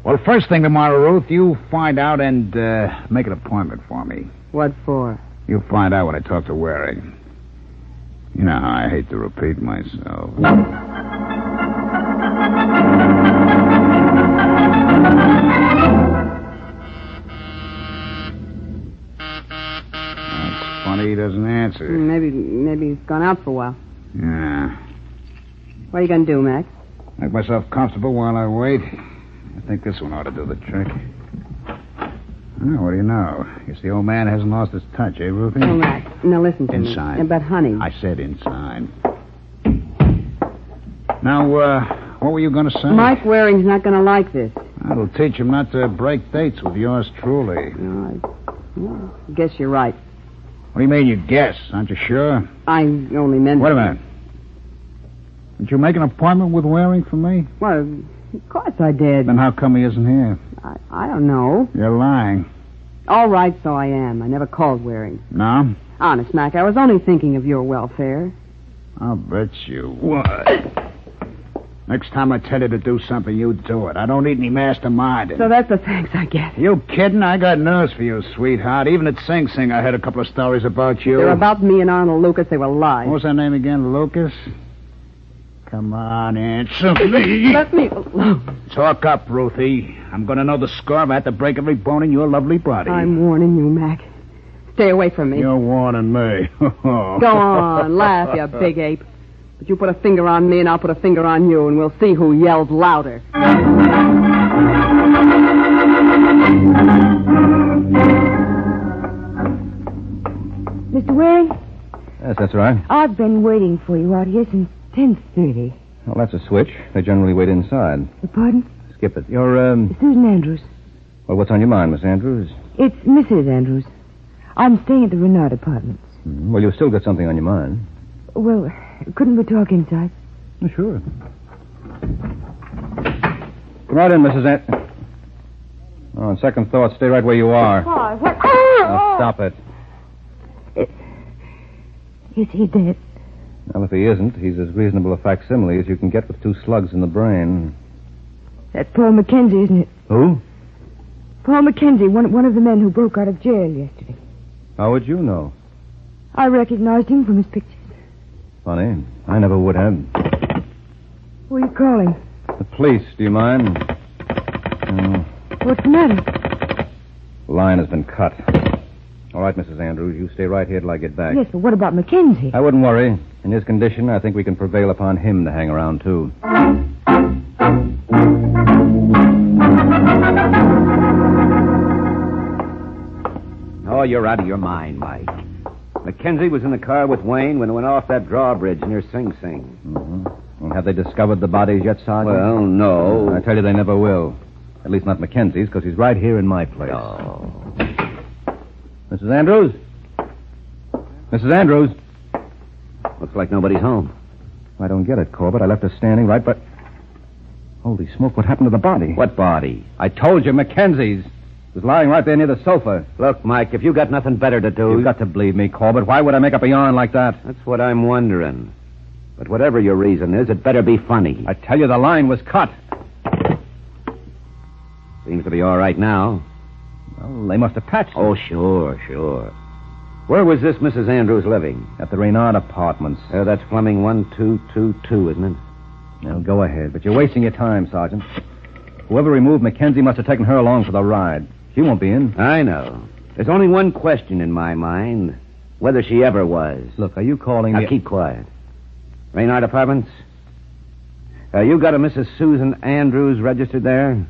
Well, first thing tomorrow, Ruth, you find out and make an appointment for me. What for? You'll find out when I talk to Waring. You know how I hate to repeat myself. That's funny he doesn't answer. Maybe he's gone out for a while. Yeah. What are you going to do, Mac? Make myself comfortable while I wait. I think this one ought to do the trick. Oh, what do you know? Guess the old man hasn't lost his touch, eh, Ruthie? Oh, Mac, now listen to Inside. me. But, honey... I said inside. Now, what were you going to say? Mike Waring's not going to like this. That'll teach him not to break dates with yours truly. I guess you're right. What do you mean, you guess? Aren't you sure? I only meant... Wait a minute. Did you make an appointment with Waring for me? Well, of course I did. Then how come he isn't here? I don't know. You're lying. All right, so I am. I never called Waring. No? Honest, Mac, I was only thinking of your welfare. I'll bet you would. Next time I tell you to do something, you do it. I don't need any masterminding. So that's the thanks I get. You kidding? I got news for you, sweetheart. Even at Sing Sing, I heard a couple of stories about you. They're about me and Arnold Lucas. They were lies. What was that name again? Lucas? Come on, answer me. Let me alone. Talk up, Ruthie. I'm going to know the score if I have to break every bone in your lovely body. I'm warning you, Mac. Stay away from me. You're warning me. Go on, laugh, you big ape. But you put a finger on me and I'll put a finger on you, and we'll see who yells louder. Mr. Waring? Yes, that's right. I've been waiting for you out here since 10:30. Well, that's a switch. They generally wait inside. Pardon? Skip it. You're, Susan Andrews. Well, what's on your mind, Miss Andrews? It's Mrs. Andrews. I'm staying at the Renard Apartments. Well, you've still got something on your mind. Well, couldn't we talk inside? Oh, sure. Come right in, Mrs. Oh, on second thought, stay right where you are. Why? What? Now, stop it. Is he dead? Well, if he isn't, he's as reasonable a facsimile as you can get with 2 slugs in the brain. That's Paul Mackenzie, isn't it? Who? Paul Mackenzie, one of the men who broke out of jail yesterday. How would you know? I recognized him from his pictures. Funny. I never would have. Who are you calling? The police, do you mind? What's the matter? The line has been cut. All right, Mrs. Andrews, you stay right here till I get back. Yes, but what about Mackenzie? I wouldn't worry. In his condition, I think we can prevail upon him to hang around, too. Oh, you're out of your mind, Mike. Mackenzie was in the car with Wayne when they went off that drawbridge near Sing Sing. Mm-hmm. Well, have they discovered the bodies yet, Sergeant? Well, no. I tell you, they never will. At least not Mackenzie's, because he's right here in my place. Oh. Mrs. Andrews? Mrs. Andrews? Looks like nobody's home. I don't get it, Corbett. I left her standing right by... Holy smoke, what happened to the body? What body? I told you, Mackenzie's. It was lying right there near the sofa. Look, Mike, if you got nothing better to do... You've got to believe me, Corbett. Why would I make up a yarn like that? That's what I'm wondering. But whatever your reason is, it better be funny. I tell you, the line was cut. Seems to be all right now. Well, they must have patched it. Oh, sure. Where was this Mrs. Andrews living? At the Reynard Apartments. That's Fleming 1222, isn't it? Now, go ahead, but you're wasting your time, Sergeant. Whoever removed Mackenzie must have taken her along for the ride. She won't be in. I know. There's only one question in my mind. Whether she ever was. Look, are you calling Now, me... keep quiet. Reynard Apartments? You got a Mrs. Susan Andrews registered there?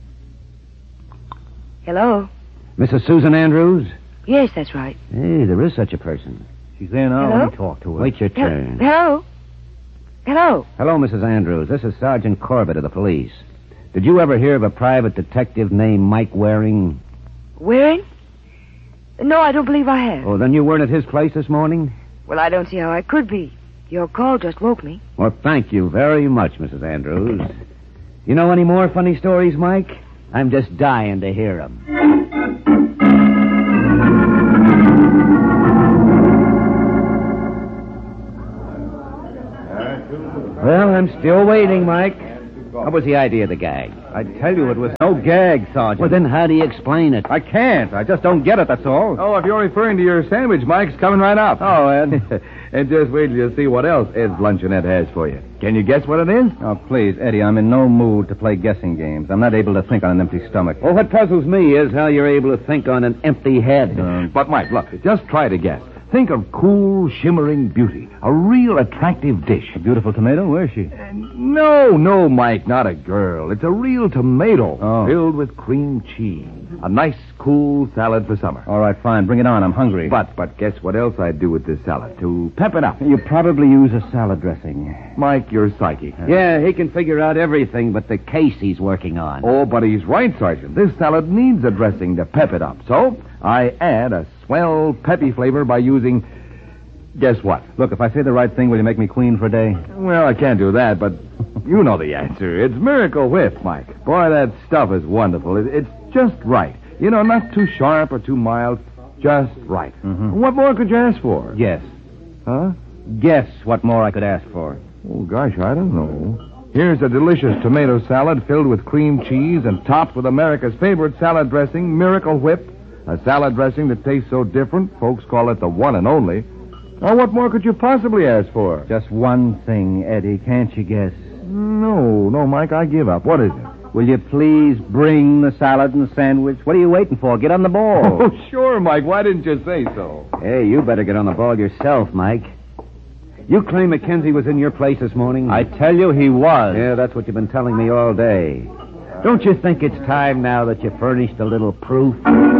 Hello? Mrs. Susan Andrews? Yes, that's right. Hey, there is such a person. She's there now. Hello? Let me talk to her. Wait your turn. Hello? Hello? Hello, Mrs. Andrews. This is Sergeant Corbett of the police. Did you ever hear of a private detective named Mike Waring? Waring? No, I don't believe I have. Oh, then you weren't at his place this morning? Well, I don't see how I could be. Your call just woke me. Well, thank you very much, Mrs. Andrews. You know any more funny stories, Mike? I'm just dying to hear them. Well, I'm still waiting, Mike. What was the idea of the gag? I tell you, it was no gag, Sergeant. Well, then how do you explain it? I can't. I just don't get it, that's all. Oh, if you're referring to your sandwich, Mike, it's coming right up. Oh, Ed. And just wait till you see what else Ed's luncheonette has for you. Can you guess what it is? Oh, please, Eddie, I'm in no mood to play guessing games. I'm not able to think on an empty stomach. Well, what puzzles me is how you're able to think on an empty head. But, Mike, look, just try to guess. Think of cool, shimmering beauty. A real attractive dish. A beautiful tomato? Where is she? No, Mike, not a girl. It's a real tomato filled with cream cheese. A nice, cool salad for summer. All right, fine. Bring it on. I'm hungry. But guess what else I'd do with this salad? To pep it up. You probably use a salad dressing. Mike, you're psychic. Yeah, he can figure out everything but the case he's working on. Oh, but he's right, Sergeant. This salad needs a dressing to pep it up. So I add a swell, peppy flavor by using... Guess what? Look, if I say the right thing, will you make me queen for a day? Well, I can't do that, but you know the answer. It's Miracle Whip, Mike. Boy, that stuff is wonderful. It's just right. You know, not too sharp or too mild. Just right. Mm-hmm. What more could you ask for? Guess. Huh? Guess what more I could ask for. Oh, gosh, I don't know. Here's a delicious tomato salad filled with cream cheese and topped with America's favorite salad dressing, Miracle Whip. A salad dressing that tastes so different, folks call it the one and only. Now, what more could you possibly ask for? Just one thing, Eddie. Can't you guess? No, Mike, I give up. What is it? Will you please bring the salad and the sandwich? What are you waiting for? Get on the ball. Oh, sure, Mike. Why didn't you say so? Hey, you better get on the ball yourself, Mike. You claim Mackenzie was in your place this morning? I tell you he was. Yeah, that's what you've been telling me all day. Don't you think it's time now that you furnished a little proof?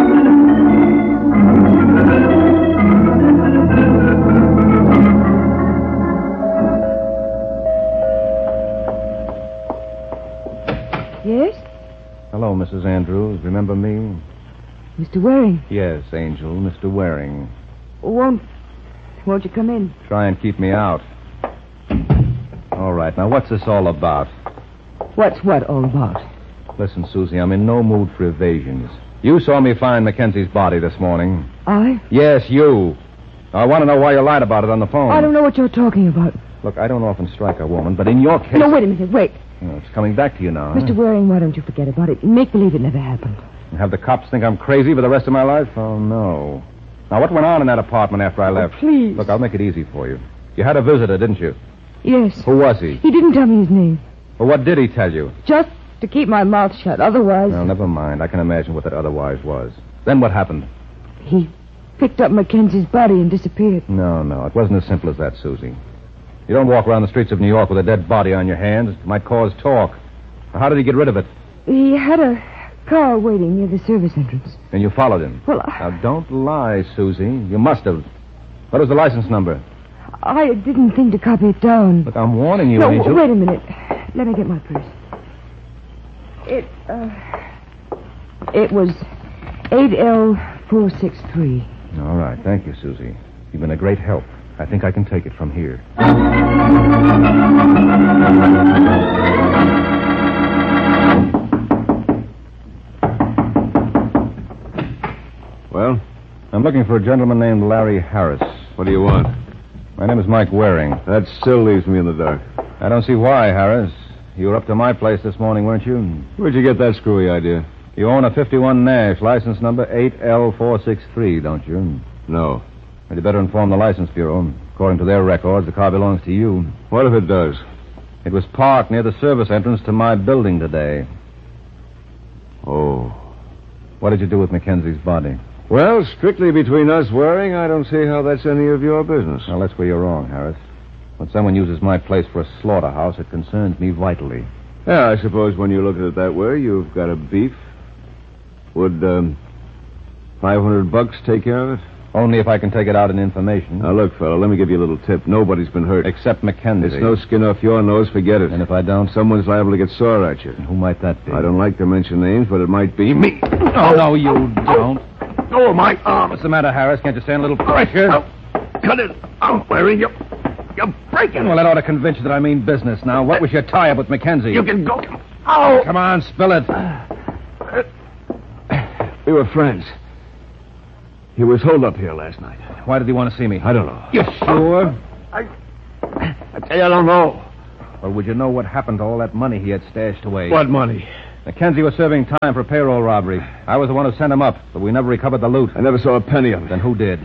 Yes? Hello, Mrs. Andrews. Remember me? Mr. Waring. Yes, Angel, Mr. Waring. Won't you come in? Try and keep me out. All right, now what's this all about? What's what all about? Listen, Susie, I'm in no mood for evasions. You saw me find Mackenzie's body this morning. I? Yes, you. I want to know why you lied about it on the phone. I don't know what you're talking about. Look, I don't often strike a woman, but in your case... No, wait a minute, wait. Oh, it's coming back to you now. Mr. Waring, why don't you forget about it? Make believe it never happened. Have the cops think I'm crazy for the rest of my life? Oh, no. Now, what went on in that apartment after I left? Please. Look, I'll make it easy for you. You had a visitor, didn't you? Yes. Who was he? He didn't tell me his name. Well, what did he tell you? Just to keep my mouth shut. Otherwise... Well, never mind. I can imagine what that otherwise was. Then what happened? He picked up Mackenzie's body and disappeared. No. It wasn't as simple as that, Susie. You don't walk around the streets of New York with a dead body on your hands. It might cause talk. How did he get rid of it? He had a car waiting near the service entrance. And you followed him? Well, Now, don't lie, Susie. You must have. What was the license number? I didn't think to copy it down. Look, I'm warning you, No, Angel. wait a minute. Let me get my purse. It was 8L463. All right. Thank you, Susie. You've been a great help. I think I can take it from here. Well, I'm looking for a gentleman named Larry Harris. what do you want? My name is Mike Waring. That still leaves me in the dark. I don't see why, Harris. You were up to my place this morning, weren't you? Where'd you get that screwy idea? You own a 51 Nash, license number 8L463, don't you? No. Well, you better inform the License Bureau. According to their records, the car belongs to you. What if it does? It was parked near the service entrance to my building today. Oh. What did you do with Mackenzie's body? Well, strictly between us, Waring, I don't see how that's any of your business. Well, that's where you're wrong, Harris. When someone uses my place for a slaughterhouse, it concerns me vitally. Yeah, I suppose when you look at it that way, you've got a beef. Would, $500 take care of it? Only if I can take it out in information. Now, look, fella, let me give you a little tip. Nobody's been hurt. Except Mackenzie. There's no skin off your nose, forget it. And if I don't? Someone's liable to get sore at you. Who might that be? I don't like to mention names, but it might be me. Oh, no, you don't. Oh, my arm. What's the matter, Harris? Can't you stand a little pressure? Oh, cut it out, Waring. You're breaking. Well, that ought to convince you that I mean business. Now, what was your tie-up with Mackenzie? You can go. Oh! Come on, spill it. We were friends. He was holed up here last night. Why did he want to see me? I don't know. You sure? I tell you, I don't know. Or would you know what happened to all that money he had stashed away? What money? Mackenzie was serving time for payroll robbery. I was the one who sent him up, but we never recovered the loot. I never saw a penny of it. Then who did?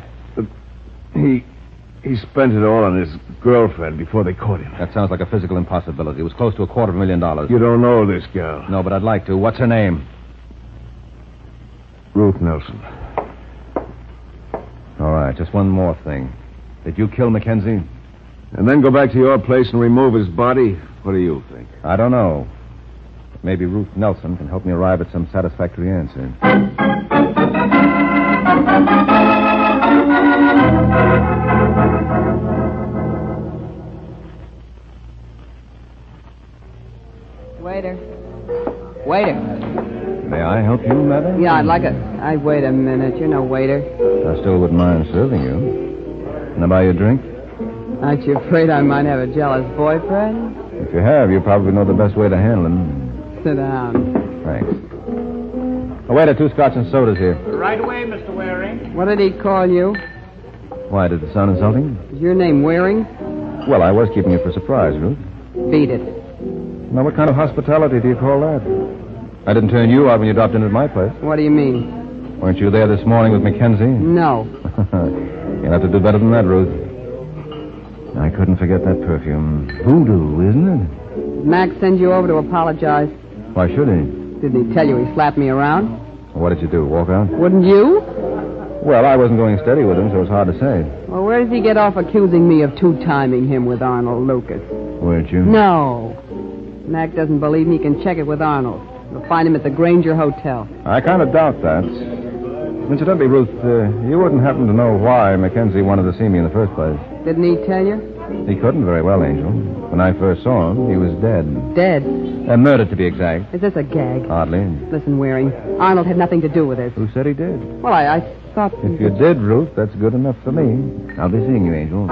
He spent it all on his girlfriend before they caught him. That sounds like a physical impossibility. It was close to $250,000. You don't know this girl. No, but I'd like to. What's her name? Ruth Nelson. All right, just one more thing. Did you kill Mackenzie? And then go back to your place and remove his body? What do you think? I don't know. But maybe Ruth Nelson can help me arrive at some satisfactory answer. Waiter. May I help you, madam? Yeah, I'd like a... wait a minute. You're no waiter. I still wouldn't mind serving you. Can I buy you a drink? Aren't you afraid I might have a jealous boyfriend? If you have, you probably know the best way to handle him. Sit down. Thanks. Oh, waiter, 2 scotch and sodas here. Right away, Mr. Waring. What did he call you? Why, did it sound insulting? Is your name Waring? Well, I was keeping you for surprise, Ruth. Beat it. Now, what kind of hospitality do you call that? I didn't turn you out when you dropped into my place. What do you mean? Weren't you there this morning with Mackenzie? No. You'll have to do better than that, Ruth. I couldn't forget that perfume. Voodoo, isn't it? Mac send you over to apologize? Why should he? Didn't he tell you he slapped me around? What did you do, walk out? Wouldn't you? Well, I wasn't going steady with him, so it's hard to say. Well, where does he get off accusing me of two-timing him with Arnold Lucas? Weren't you? No. Mac doesn't believe me. He can check it with Arnold. You'll find him at the Granger Hotel. I kind of doubt that. Incidentally, Ruth, you wouldn't happen to know why Mackenzie wanted to see me in the first place. Didn't he tell you? He couldn't very well, Angel. When I first saw him, he was dead. Dead. Murdered, to be exact. Is this a gag? Hardly. Listen, Waring. Arnold had nothing to do with it. Who said he did? Well, I thought... If you did, Ruth, that's good enough for me. I'll be seeing you, Angel.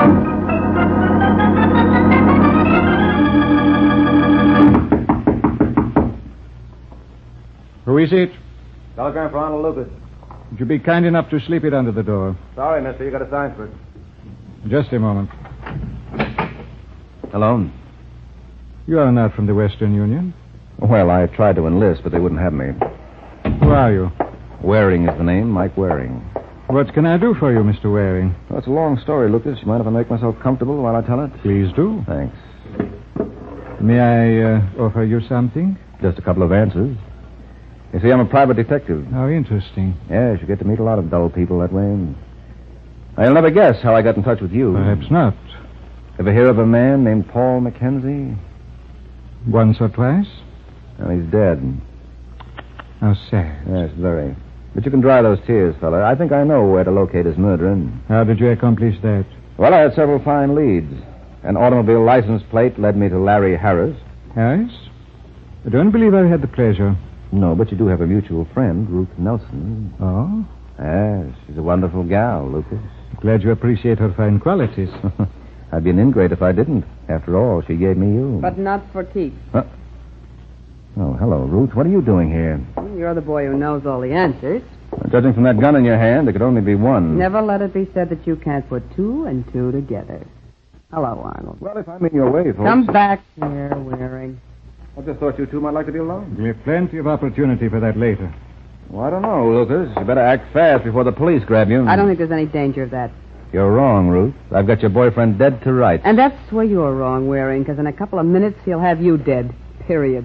Who is it? Telegram for Arnold Lucas. Would you be kind enough to slip it under the door? Sorry, mister. You got to sign for it. Just a moment. Hello? You are not from the Western Union? Well, I tried to enlist, but they wouldn't have me. Who are you? Waring is the name, Mike Waring. What can I do for you, Mr. Waring? Well, it's a long story, Lucas. You mind if I make myself comfortable while I tell it? Please do. Thanks. May I offer you something? Just a couple of answers. You see, I'm a private detective. How interesting. Yes, you get to meet a lot of dull people that way. I'll never guess how I got in touch with you. Perhaps not. Ever hear of a man named Paul Mackenzie? Once or twice? Well, he's dead. How sad. Yes, very. But you can dry those tears, fella. I think I know where to locate his murderer. How did you accomplish that? Well, I had several fine leads. An automobile license plate led me to Larry Harris. Harris? I don't believe I had the pleasure. No, but you do have a mutual friend, Ruth Nelson. Oh? Yes, she's a wonderful gal, Lucas. Glad you appreciate her fine qualities. I'd be an ingrate if I didn't. After all, she gave me you. But not for keeps. Huh? Oh, hello, Ruth. What are you doing here? You're the boy who knows all the answers. Well, judging from that gun in your hand, there could only be one. Never let it be said that you can't put 2 and 2 together. Hello, Arnold. Well, if I'm in your way, folks. Come back here, Waring. I just thought you two might like to be alone. We'll have plenty of opportunity for that later. Well, I don't know, Lucas. You better act fast before the police grab you. I don't think there's any danger of that. You're wrong, Ruth. I've got your boyfriend dead to rights. And that's where you're wrong, Waring, because in a couple of minutes he'll have you dead. Period.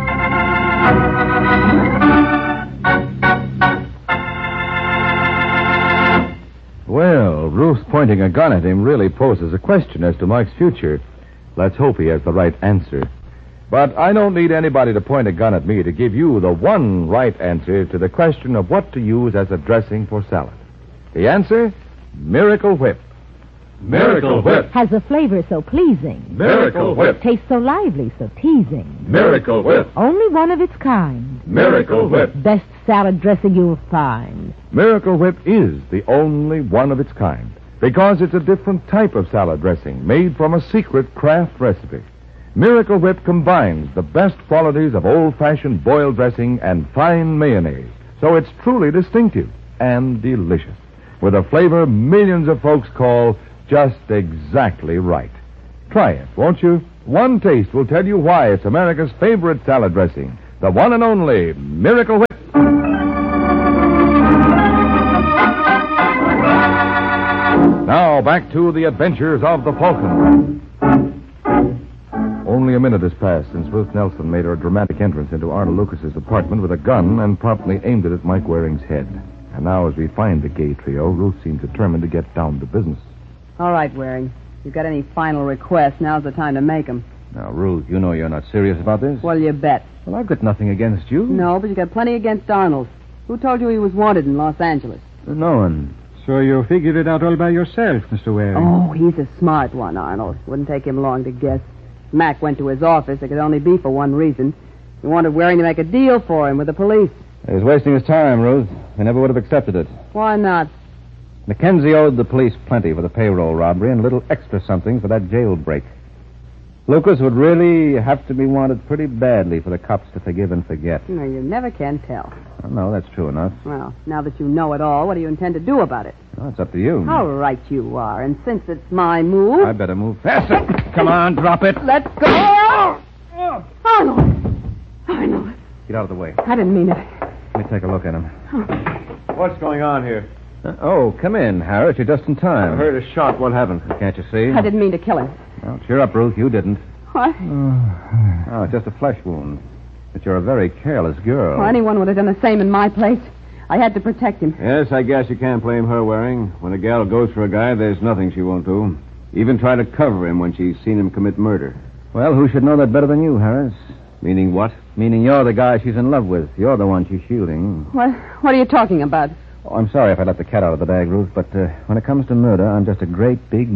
Well, Ruth pointing a gun at him really poses a question as to Mike's future. Let's hope he has the right answer. But I don't need anybody to point a gun at me to give you the one right answer to the question of what to use as a dressing for salad. The answer? Miracle Whip. Miracle Whip. Has a flavor so pleasing. Miracle Whip. Tastes so lively, so teasing. Miracle Whip. Only one of its kind. Miracle Whip. Best salad dressing you'll find. Miracle Whip is the only one of its kind because it's a different type of salad dressing made from a secret craft recipe. Miracle Whip combines the best qualities of old-fashioned boiled dressing and fine mayonnaise, so it's truly distinctive and delicious, with a flavor millions of folks call just exactly right. Try it, won't you? One taste will tell you why it's America's favorite salad dressing. The one and only Miracle Whip. Now back to the adventures of the Falcon. Only a minute has passed since Ruth Nelson made her dramatic entrance into Arnold Lucas's apartment with a gun and promptly aimed it at Mike Waring's head. And now, as we find the gay trio, Ruth seems determined to get down to business. All right, Waring. If you've got any final requests, now's the time to make them. Now, Ruth, you know you're not serious about this. Well, you bet. Well, I've got nothing against you. No, but you got plenty against Arnold. Who told you he was wanted in Los Angeles? No one. So you figured it out all by yourself, Mr. Waring. Oh, he's a smart one, Arnold. Wouldn't take him long to guess. Mac went to his office. It could only be for one reason. He wanted Waring to make a deal for him with the police. He was wasting his time, Ruth. He never would have accepted it. Why not? Mackenzie owed the police plenty for the payroll robbery and a little extra something for that jailbreak. Lucas would really have to be wanted pretty badly for the cops to forgive and forget. No, you never can tell. Oh, no, that's true enough. Well, now that you know it all, what do you intend to do about it? Well, it's up to you. How right you are. And since it's my move... I better move faster. Come on, drop it. Let's go! Arnold! Arnold! Get out of the way. I didn't mean it. Let me take a look at him. What's going on here? Come in, Harris. You're just in time. I heard a shot. What happened? Can't you see? I didn't mean to kill him. Well, cheer up, Ruth. You didn't. What? Oh, it's just a flesh wound. But you're a very careless girl. Well, anyone would have done the same in my place. I had to protect him. Yes, I guess you can't blame her, Waring. When a gal goes for a guy, there's nothing she won't do. Even try to cover him when she's seen him commit murder. Well, who should know that better than you, Harris? Meaning what? Meaning you're the guy she's in love with. You're the one she's shielding. What are you talking about? Oh, I'm sorry if I let the cat out of the bag, Ruth, but when it comes to murder, I'm just a great big